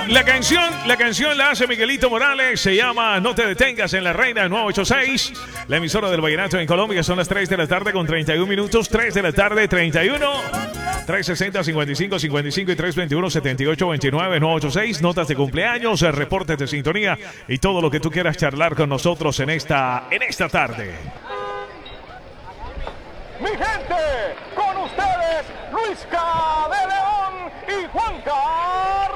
La canción la hace Miguelito Morales, se llama No te detengas en la Reina 986, la emisora del vallenato en Colombia. Son las 3 de la tarde con 31 minutos, 3 de la tarde 31, 360-55-55 y 321-7829 986. Notas de cumpleaños, reportes de sintonía y todo lo que tú quieras charlar con nosotros en esta tarde. Mi gente, con ustedes, Luisca de León y Juanca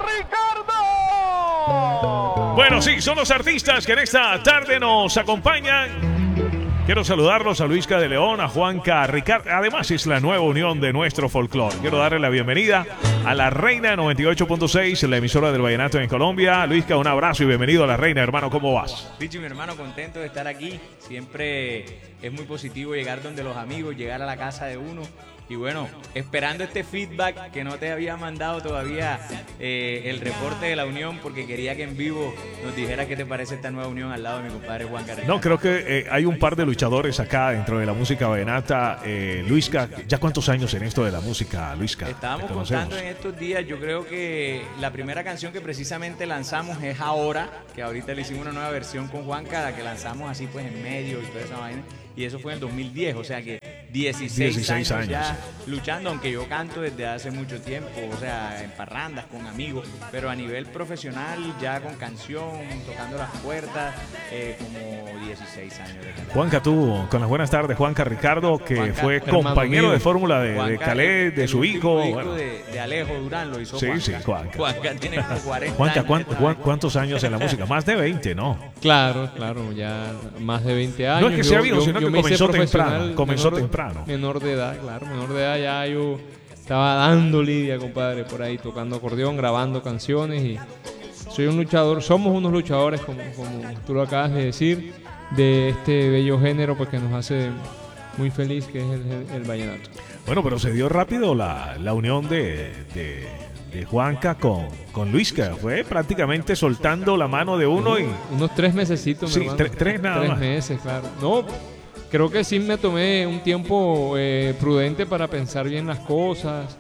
Ricardo. Bueno, sí, son los artistas que en esta tarde nos acompañan. Quiero saludarlos a Luisca de León, a Juanca Ricardo. Además, es la nueva unión de nuestro folclore. Quiero darle la bienvenida a la Reina 98.6, la emisora del vallenato en Colombia. Luisca, un abrazo y bienvenido a la Reina, hermano. ¿Cómo vas? Richie, mi hermano, contento de estar aquí. Siempre es muy positivo llegar donde los amigos, llegar a la casa de uno. Y bueno, esperando este feedback que no te había mandado todavía el reporte de la unión, porque quería que en vivo nos dijera qué te parece esta nueva unión al lado de mi compadre Juan Carriquero. No, creo que hay un par de luchadores acá dentro de la música vallenata. Luisca, ¿ya cuántos años en esto de la música, Luisca? Estábamos contando en estos días. Yo creo que la primera canción que precisamente lanzamos es Ahora, que ahorita le hicimos una nueva versión con Juanca, la que lanzamos así pues en medio y toda esa vaina. Y eso fue en el 2010, o sea que 16 años ya luchando, aunque yo canto desde hace mucho tiempo, o sea, en parrandas, con amigos, pero a nivel profesional, ya con canción, tocando las puertas, como 16 años de cantar. Juanca, tú, con las buenas tardes, Juanca Ricardo, que Juanca, fue compañero mío de fórmula de Calé, de su hijo. Bueno. de Alejo Durán lo hizo Juanca. Sí, Juanca. Juanca tiene como 40 Juanca, años. ¿cuántos años en la música? Más de 20, ¿no? Claro, ya más de 20 años. No es que sea viejo, sino que comenzó temprano. Menor de edad, claro, menor de edad ya yo estaba dando lidia, compadre, por ahí tocando acordeón, grabando canciones y soy un luchador, somos unos luchadores, como tú lo acabas de decir, de este bello género pues que nos hace muy feliz, que es el vallenato. Bueno, pero se dio rápido la unión de Juanca con Luisca. Fue prácticamente soltando la mano de uno y... Unos 3 mesecitos, sí, tres nada más. 3 meses, claro. No, creo que sí me tomé un tiempo prudente para pensar bien las cosas.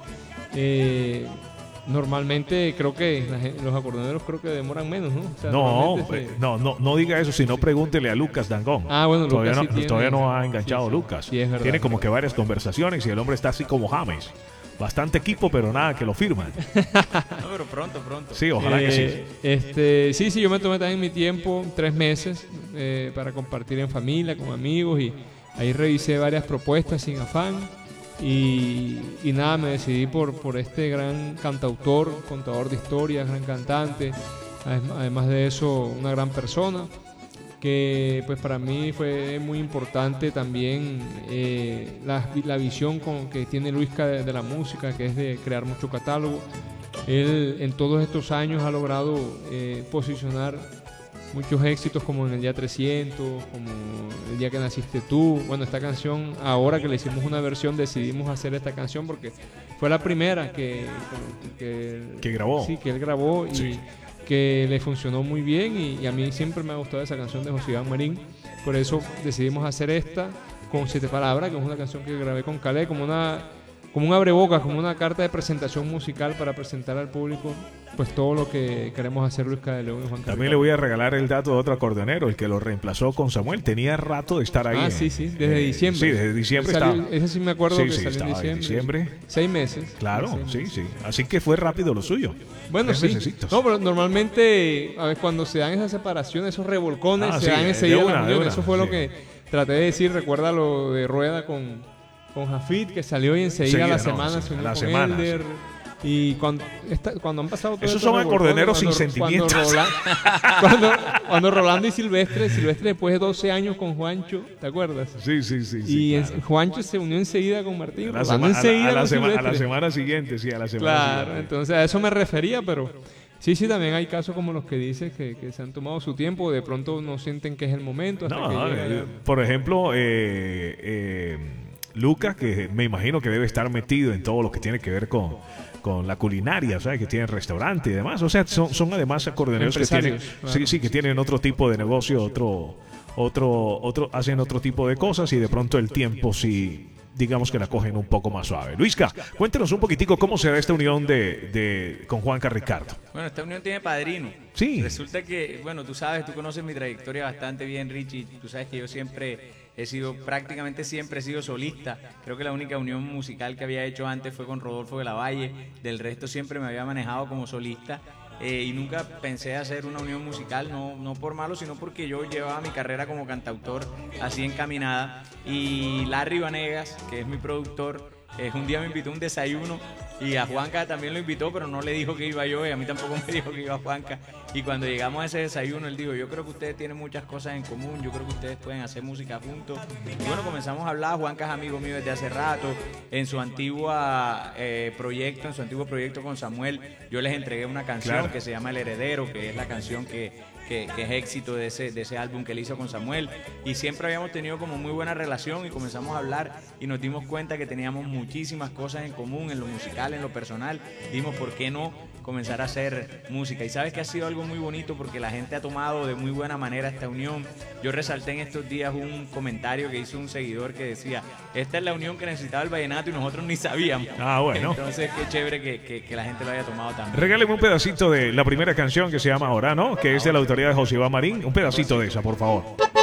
Normalmente creo que los acordeoneros creo que demoran menos, ¿no? O sea, no diga eso, sino pregúntele a Lucas Dangón. Ah, bueno, todavía no ha enganchado Lucas. Sí, es verdad. Tiene como que varias conversaciones y el hombre está así como James. Bastante equipo, pero nada que lo firman. No, pero pronto. Sí, ojalá que sí. Sí, yo me tomé también mi tiempo, 3 meses, para compartir en familia, con amigos, y ahí revisé varias propuestas sin afán. Y nada, me decidí por este gran cantautor, contador de historias, gran cantante, además de eso, una gran persona, que pues para mí fue muy importante también la visión que tiene Luisca de la música, que es de crear mucho catálogo. Él en todos estos años ha logrado posicionar muchos éxitos, como en el día 300, como el día que naciste tú. Bueno, esta canción, ahora que le hicimos una versión, decidimos hacer esta canción porque fue la primera que grabó. Sí, que él grabó y sí, que le funcionó muy bien, y a mí siempre me ha gustado esa canción de José Iván Marín. Por eso decidimos hacer esta con 7 palabras, que es una canción que grabé con Calé, como un abrebocas, como una carta de presentación musical para presentar al público pues todo lo que queremos hacer Luisca de León y Juan Carlos. También le voy a regalar el dato de otro acordeonero, el que lo reemplazó con Samuel. Tenía rato de estar ahí. Sí, desde diciembre. Sí, desde diciembre estaba. Ese sí me acuerdo que salió en diciembre. 6 meses. Claro, sí. Así que fue rápido lo suyo. Bueno, sí. Mesecitos. No, pero normalmente, a ver, cuando se dan esas separaciones, esos revolcones, se dan enseguida la unión. Eso fue lo que traté de decir. Recuerda lo de Rueda con Jafit, que salió y enseguida la semana se unió con Elder. Y cuando han pasado todo esos son acordeoneros sin sentimientos. Cuando Rolando y Silvestre después de 12 años con Juancho, ¿te acuerdas? Sí. Y claro, Juancho se unió enseguida con Martín. A la semana siguiente, sí, a la semana claro, siguiente. Entonces a eso me refería, pero sí, también hay casos como los que dices que se han tomado su tiempo, de pronto no sienten que es el momento. Por ejemplo, Lucas, que me imagino que debe estar metido en todo lo que tiene que ver con la culinaria, ¿sabes? Que tienen restaurante y demás. O sea, son además acordeoneros que tienen, claro, que tienen otro tipo de negocio, hacen otro tipo de cosas, y de pronto el tiempo sí digamos que la cogen un poco más suave. Luisca, cuéntenos un poquitico cómo se da esta unión con Juanca Ricardo. Bueno, esta unión tiene padrino. Sí. Resulta que, bueno, tú sabes, tú conoces mi trayectoria bastante bien, Richie. Tú sabes que yo prácticamente siempre he sido solista. Creo que la única unión musical que había hecho antes fue con Rodolfo de la Valle. Del resto siempre me había manejado como solista. Y nunca pensé hacer una unión musical, no por malo, sino porque yo llevaba mi carrera como cantautor así encaminada. Y Larry Vanegas, que es mi productor, un día me invitó a un desayuno y a Juanca también lo invitó, pero no le dijo que iba yo y a mí tampoco me dijo que iba Juanca. Y cuando llegamos a ese desayuno, él dijo, yo creo que ustedes tienen muchas cosas en común, yo creo que ustedes pueden hacer música juntos. Y bueno, comenzamos a hablar. Juanca es amigo mío desde hace rato. En su antiguo proyecto con Samuel, yo les entregué una canción que se llama El Heredero, que es la canción que es éxito de ese álbum que él hizo con Samuel. Y siempre habíamos tenido como muy buena relación y comenzamos a hablar y nos dimos cuenta que teníamos muchísimas cosas en común en lo musical, en lo personal. Dimos, ¿por qué no comenzar a hacer música? Y sabes que ha sido algo muy bonito porque la gente ha tomado de muy buena manera esta unión. Yo resalté en estos días un comentario que hizo un seguidor que decía, esta es la unión que necesitaba el vallenato y nosotros ni sabíamos. Ah, bueno. Entonces, qué chévere que la gente lo haya tomado también. Regáleme un pedacito de la primera canción que se llama Ahora, ¿no? Que es de la autoría de José Iván Marín. Un pedacito de esa, por favor.